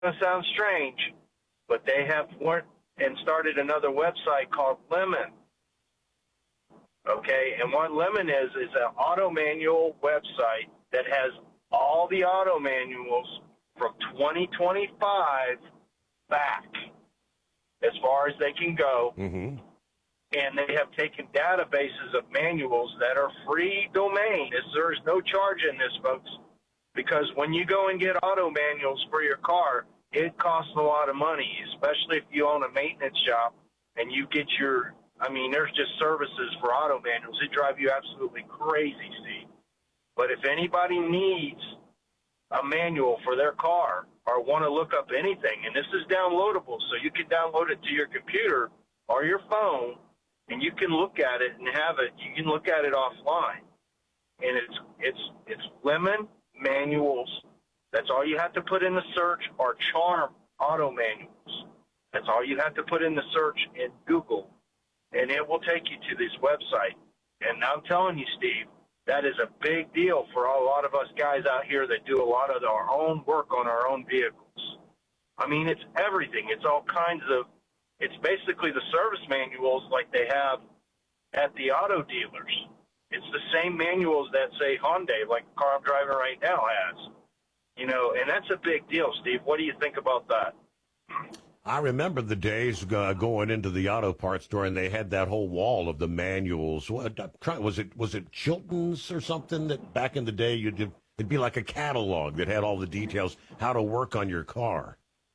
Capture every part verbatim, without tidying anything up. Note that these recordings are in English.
to sound strange, but they have went and started another website called Lemon. Okay, and what Lemon is is an auto manual website that has all the auto manuals from twenty twenty-five back as far as they can go. Mm-hmm. And they have taken databases of manuals that are free domain. There's no charge in this, folks, because when you go and get auto manuals for your car, it costs a lot of money, especially if you own a maintenance shop and you get your, I mean, there's just services for auto manuals. It drive you absolutely crazy, Steve. But if anybody needs a manual for their car or want to look up anything, and this is downloadable, so you can download it to your computer or your phone, and you can look at it and have it. You can look at it offline, and it's it's it's Lemon Manuals. That's all you have to put in the search, or Charm Auto Manuals. That's all you have to put in the search in Google, and it will take you to this website. And I'm telling you, Steve, that is a big deal for a lot of us guys out here that do a lot of our own work on our own vehicles. I mean, it's everything. It's all kinds of, it's basically the service manuals like they have at the auto dealers. It's the same manuals that, say, Hyundai, like the car I'm driving right now, has. You know, and that's a big deal, Steve. What do you think about that? I remember the days uh, going into the auto parts store, and they had that whole wall of the manuals. What, was it was it Chilton's or something that back in the day you'd it'd be like a catalog that had all the details how to work on your car?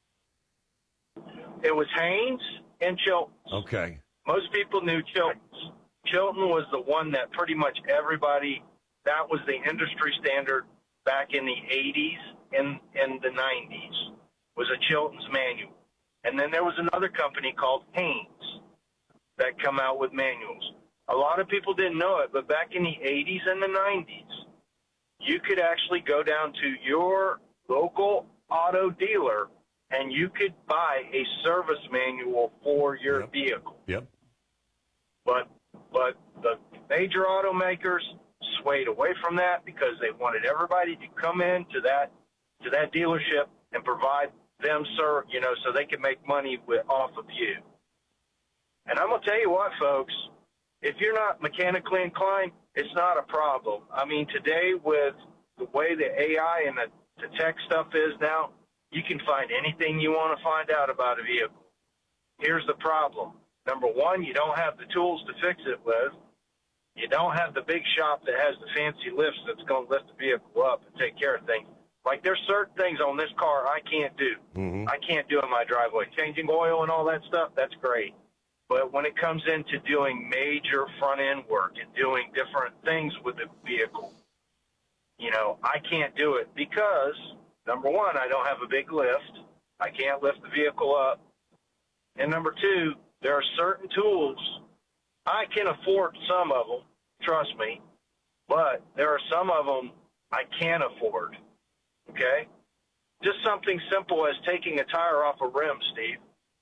It was Haynes and Chilton's. Okay. Most people knew Chilton's. Chilton was the one that pretty much everybody, that was the industry standard back in the eighties and in the nineties, was a Chilton's manual. And then there was another company called Haynes that come out with manuals. A lot of people didn't know it, but back in the eighties and the nineties, you could actually go down to your local auto dealer and you could buy a service manual for your Yep. vehicle. Yep. But but the major automakers swayed away from that because they wanted everybody to come in to that to that dealership and provide them, sir, you know, so they can make money with, off of you. And I'm going to tell you what, folks, if you're not mechanically inclined, it's not a problem. I mean, today with the way the A I and the, the tech stuff is now, you can find anything you want to find out about a vehicle. Here's the problem. Number one, you don't have the tools to fix it with. You don't have the big shop that has the fancy lifts that's going to lift the vehicle up and take care of things. Like, there's certain things on this car I can't do. Mm-hmm. I can't do in my driveway. Changing oil and all that stuff, that's great. But when it comes into doing major front-end work and doing different things with the vehicle, you know, I can't do it because, number one, I don't have a big lift. I can't lift the vehicle up. And number two, there are certain tools. I can afford some of them, trust me, but there are some of them I can't afford. Okay? Just something simple as taking a tire off a rim, Steve.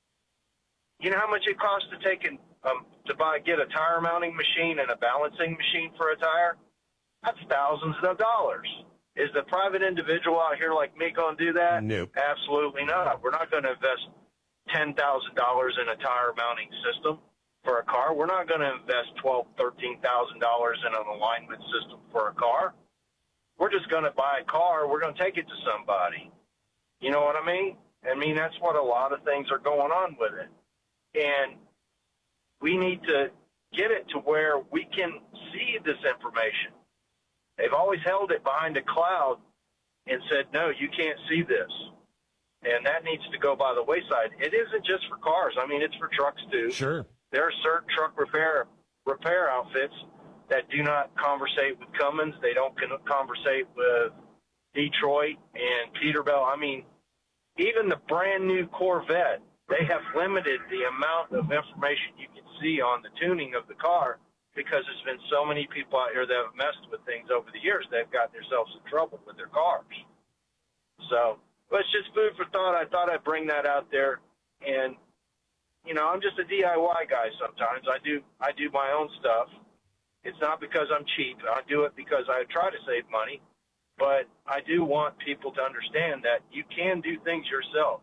You know how much it costs to take an, um, to buy get a tire mounting machine and a balancing machine for a tire? That's thousands of dollars. Is the private individual out here like me going to do that? Nope. Absolutely not. We're not going to invest ten thousand dollars in a tire mounting system for a car. We're not going to invest twelve thousand dollars, thirteen thousand dollars in an alignment system for a car. We're just going to buy a car. We're going to take it to somebody. You know what I mean? I mean, that's what a lot of things are going on with it. And we need to get it to where we can see this information. They've always held it behind a cloud and said, no, you can't see this. And that needs to go by the wayside. It isn't just for cars. I mean, it's for trucks too. Sure. There are certain truck repair repair outfits that do not conversate with Cummins. They don't conversate with Detroit and Peterbilt. I mean, even the brand new Corvette, they have limited the amount of information you can see on the tuning of the car because there's been so many people out here that have messed with things over the years. They've gotten themselves in trouble with their cars. So, but it's just food for thought. I thought I'd bring that out there. And, you know, I'm just a D I Y guy sometimes. I do I do my own stuff. It's not because I'm cheap. I do it because I try to save money. But I do want people to understand that you can do things yourself.